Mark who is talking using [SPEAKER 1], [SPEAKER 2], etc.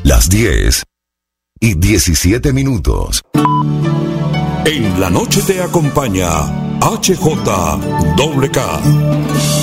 [SPEAKER 1] Las 10:17.
[SPEAKER 2] En la noche te acompaña HJWK.